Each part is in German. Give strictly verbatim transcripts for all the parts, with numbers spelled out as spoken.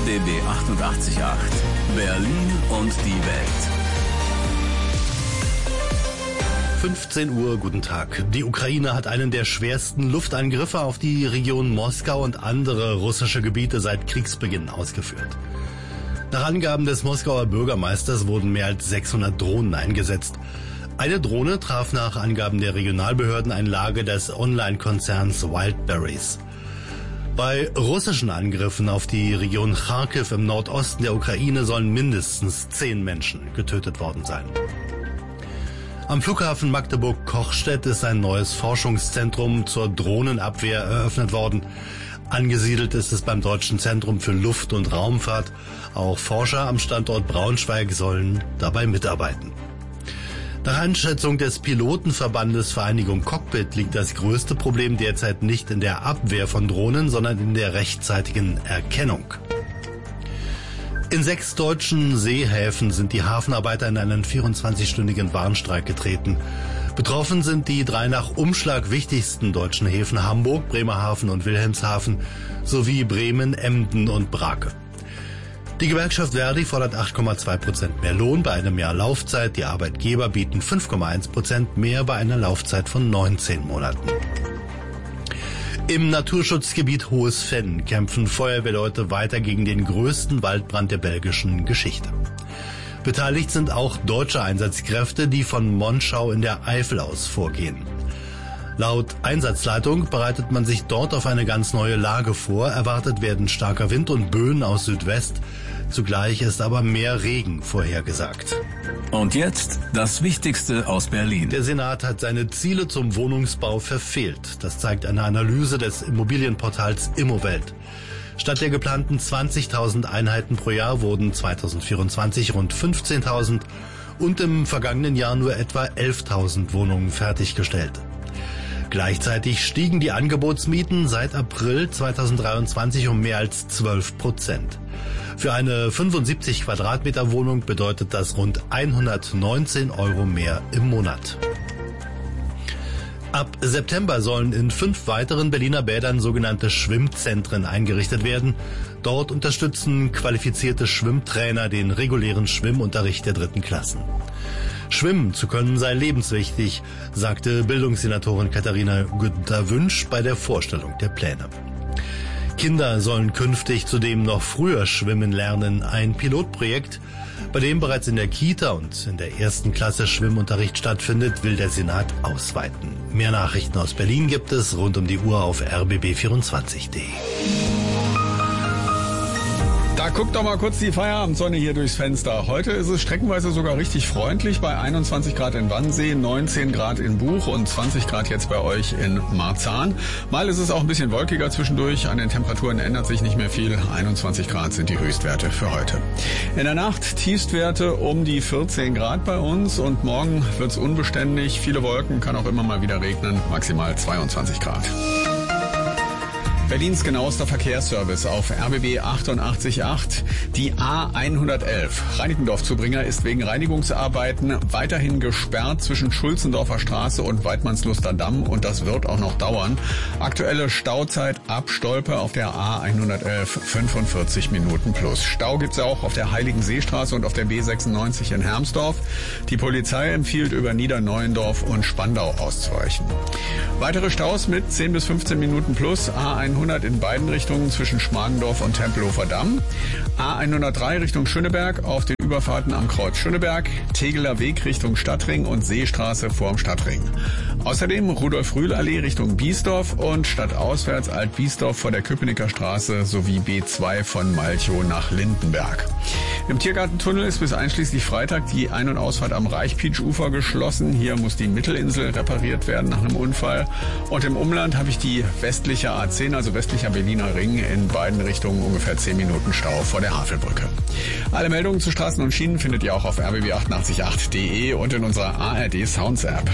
R B B achtundachtzig Komma acht. Berlin und die Welt. fünfzehn Uhr, guten Tag. Die Ukraine hat einen der schwersten Luftangriffe auf die Region Moskau und andere russische Gebiete seit Kriegsbeginn ausgeführt. Nach Angaben des Moskauer Bürgermeisters wurden mehr als sechshundert Drohnen eingesetzt. Eine Drohne traf nach Angaben der Regionalbehörden ein Lager des Online-Konzerns Wildberries. Bei russischen Angriffen auf die Region Charkiw im Nordosten der Ukraine sollen mindestens zehn Menschen getötet worden sein. Am Flughafen Magdeburg-Kochstedt ist ein neues Forschungszentrum zur Drohnenabwehr eröffnet worden. Angesiedelt ist es beim Deutschen Zentrum für Luft- und Raumfahrt. Auch Forscher am Standort Braunschweig sollen dabei mitarbeiten. Nach Einschätzung des Pilotenverbandes Vereinigung Cockpit liegt das größte Problem derzeit nicht in der Abwehr von Drohnen, sondern in der rechtzeitigen Erkennung. In sechs deutschen Seehäfen sind die Hafenarbeiter in einen vierundzwanzigstündigen Warnstreik getreten. Betroffen sind die drei nach Umschlag wichtigsten deutschen Häfen Hamburg, Bremerhaven und Wilhelmshaven sowie Bremen, Emden und Brake. Die Gewerkschaft Verdi fordert acht Komma zwei Prozent mehr Lohn bei einem Jahr Laufzeit. Die Arbeitgeber bieten fünf Komma eins Prozent mehr bei einer Laufzeit von neunzehn Monaten. Im Naturschutzgebiet Hohes Venn kämpfen Feuerwehrleute weiter gegen den größten Waldbrand der belgischen Geschichte. Beteiligt sind auch deutsche Einsatzkräfte, die von Monschau in der Eifel aus vorgehen. Laut Einsatzleitung bereitet man sich dort auf eine ganz neue Lage vor. Erwartet werden starker Wind und Böen aus Südwest. Zugleich ist aber mehr Regen vorhergesagt. Und jetzt das Wichtigste aus Berlin. Der Senat hat seine Ziele zum Wohnungsbau verfehlt. Das zeigt eine Analyse des Immobilienportals Immowelt. Statt der geplanten zwanzigtausend Einheiten pro Jahr wurden zweitausendvierundzwanzig rund fünfzehntausend und im vergangenen Jahr nur etwa elftausend Wohnungen fertiggestellt. Gleichzeitig stiegen die Angebotsmieten seit April zweitausenddreiundzwanzig um mehr als zwölf Prozent. Für eine fünfundsiebzig Quadratmeter Wohnung bedeutet das rund hundertneunzehn Euro mehr im Monat. Ab September sollen in fünf weiteren Berliner Bädern sogenannte Schwimmzentren eingerichtet werden. Dort unterstützen qualifizierte Schwimmtrainer den regulären Schwimmunterricht der dritten Klassen. Schwimmen zu können sei lebenswichtig, sagte Bildungssenatorin Katharina Günther-Wünsch bei der Vorstellung der Pläne. Kinder sollen künftig zudem noch früher schwimmen lernen. Ein Pilotprojekt, bei dem bereits in der Kita und in der ersten Klasse Schwimmunterricht stattfindet, will der Senat ausweiten. Mehr Nachrichten aus Berlin gibt es rund um die Uhr auf r b b vierundzwanzig punkt d e. Da guckt doch mal kurz die Feierabendsonne hier durchs Fenster. Heute ist es streckenweise sogar richtig freundlich bei einundzwanzig Grad in Wannsee, neunzehn Grad in Buch und zwanzig Grad jetzt bei euch in Marzahn. Mal ist es auch ein bisschen wolkiger zwischendurch. An den Temperaturen ändert sich nicht mehr viel. einundzwanzig Grad sind die Höchstwerte für heute. In der Nacht Tiefstwerte um die vierzehn Grad bei uns und morgen wird's unbeständig. Viele Wolken, kann auch immer mal wieder regnen. Maximal zweiundzwanzig Grad. Berlins genauester Verkehrsservice auf R B B achtundachtzig Komma acht. Die A hundertelf Reinickendorf-Zubringer ist wegen Reinigungsarbeiten weiterhin gesperrt zwischen Schulzendorfer Straße und Weidmannsluster Damm und das wird auch noch dauern. Aktuelle Stauzeit ab Stolpe auf der A hundertelf fünfundvierzig Minuten plus. Stau gibt's auch auf der Heiligenseestraße und auf der B sechsundneunzig in Hermsdorf. Die Polizei empfiehlt über Niederneuendorf und Spandau auszuweichen. Weitere Staus mit zehn bis fünfzehn Minuten plus. A hundert in beiden Richtungen zwischen Schmargendorf und Tempelhofer Damm. A hundertdrei Richtung Schöneberg auf den Überfahrten am Kreuz Schöneberg. Tegeler Weg Richtung Stadtring und Seestraße vorm Stadtring. Außerdem Rudolf-Rühl-Allee Richtung Biesdorf und stadtauswärts Alt-Biesdorf vor der Köpenicker Straße sowie B zwei von Malchow nach Lindenberg. Im Tiergartentunnel ist bis einschließlich Freitag die Ein- und Ausfahrt am Reichpietsch-Ufer geschlossen. Hier muss die Mittelinsel repariert werden nach einem Unfall. Und im Umland habe ich die westliche A zehn, also westlicher Berliner Ring, in beiden Richtungen ungefähr zehn Minuten Stau vor der Havelbrücke. Alle Meldungen zu Straßen und Schienen findet ihr auch auf r b b achtundachtzig Komma acht punkt d e und in unserer A R D Sounds App.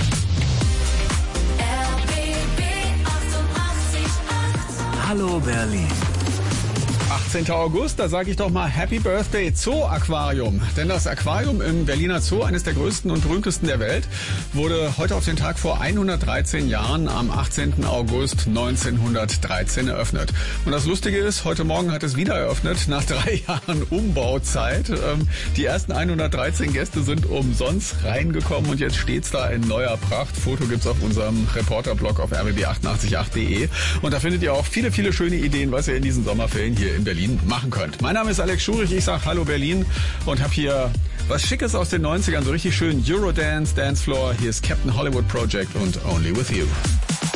Hallo Berlin. achtzehnten August, da sage ich doch mal Happy Birthday Zoo Aquarium. Denn das Aquarium im Berliner Zoo, eines der größten und berühmtesten der Welt, wurde heute auf den Tag vor hundertdreizehn Jahren am achtzehnten August neunzehnhundertdreizehn eröffnet. Und das Lustige ist, heute Morgen hat es wieder eröffnet, nach drei Jahren Umbauzeit. Ähm, die ersten hundertdreizehn Gäste sind umsonst reingekommen und jetzt steht's da in neuer Pracht. Foto gibt's auf unserem Reporterblog auf r b b achtundachtzig punkt acht punkt de und da findet ihr auch viele, viele schöne Ideen, was ihr in diesen Sommerferien hier in Berlin machen könnt. Mein Name ist Alex Schurich, ich sag Hallo Berlin und habe hier was Schickes aus den neunzigern, so richtig schön Eurodance, Dancefloor. Hier ist Captain Hollywood Project und Only With You.